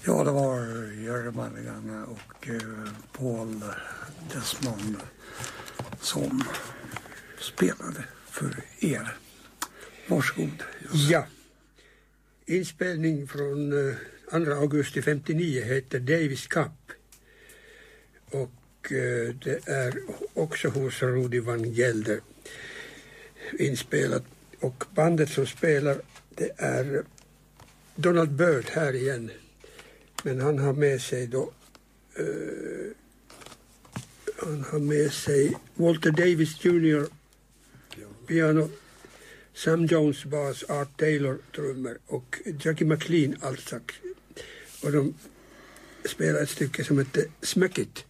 Ja, det var Jerry Mulligan och Paul Desmond som spelade för er. Varsågod. Ja, inspelning från 2 augusti 59 heter Davis Cup. Och det är också hos Rudy Van Gelder inspelat. Och bandet som spelar, det är Donald Byrd här igen. Men han har med sig då Walter Davis Jr. piano, Sam Jones bas, Art Taylor trummor och Jackie McLean altsax. Och de spelar ett stycke som heter Smack It.